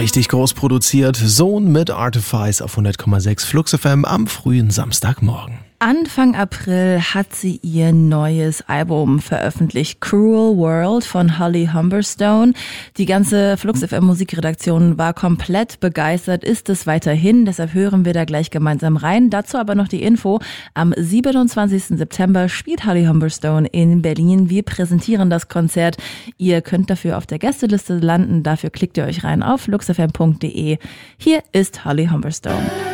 Richtig groß produziert. Sohn mit Artifice auf 100,6 Flux FM am frühen Samstagmorgen. Anfang April hat sie ihr neues Album veröffentlicht, Cruel World von Holly Humberstone. Die ganze Flux FM Musikredaktion war komplett begeistert, ist es weiterhin, deshalb hören wir da gleich gemeinsam rein. Dazu aber noch die Info, am 27. September spielt Holly Humberstone in Berlin. Wir präsentieren das Konzert. Ihr könnt dafür auf der Gästeliste landen, dafür klickt ihr euch rein auf fluxfm.de. Hier ist Holly Humberstone.